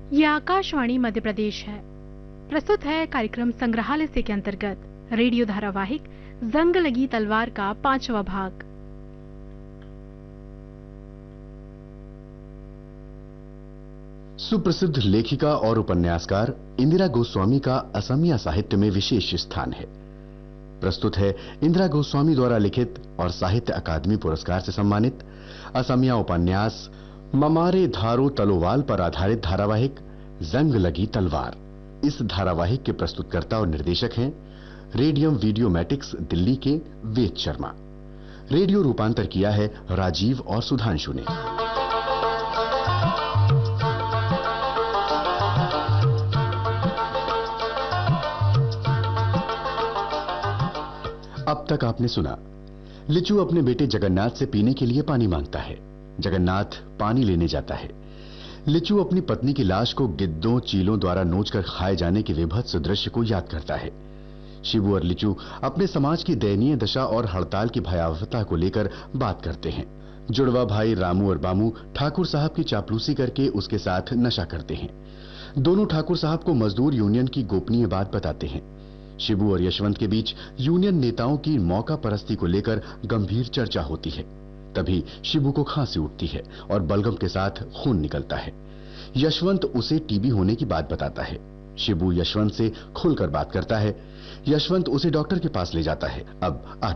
ये आकाशवाणी मध्य प्रदेश है। प्रस्तुत है कार्यक्रम संग्रहालय से के अंतर्गत रेडियो धारावाहिक जंग लगी तलवार का 5वां भाग। सुप्रसिद्ध लेखिका और उपन्यासकार इंदिरा गोस्वामी का असमिया साहित्य में विशेष स्थान है। प्रस्तुत है इंदिरा गोस्वामी द्वारा लिखित और साहित्य अकादमी पुरस्कार से सम्मानित असमिया उपन्यास ममारे धारो तलोवाल पर आधारित धारावाहिक जंग लगी तलवार। इस धारावाहिक के प्रस्तुतकर्ता और निर्देशक हैं रेडियम वीडियोमैटिक्स दिल्ली के वेद शर्मा। रेडियो रूपांतर किया है राजीव और सुधांशु ने। अब तक आपने सुना, लिचू अपने बेटे जगन्नाथ से पीने के लिए पानी मांगता है। जगन्नाथ पानी लेने जाता है। लिचू अपनी पत्नी की लाश को गिद्धों चीलों द्वारा नोचकर खाए जाने के विभत्स दृश्य को याद करता है। शिबू और लिचू अपने समाज की दयनीय दशा और हड़ताल की भयावहता को लेकर बात करते हैं। जुड़वा भाई रामू और बामू ठाकुर साहब की चापलूसी करके उसके साथ नशा करते हैं। दोनों ठाकुर साहब को मजदूर यूनियन की गोपनीय बात बताते हैं। शिबू और यशवंत के बीच यूनियन नेताओं की मौका परस्ती को लेकर गंभीर चर्चा होती है। तभी शिबू को खांसी उठती है और बलगम के साथ खून निकलता है। यशवंत उसे टीबी होने की बात बताता है। शिबू यशवंत से खुलकर बात करता है। यशवंत उसे डॉक्टर के पास ले जाता है। अब आगे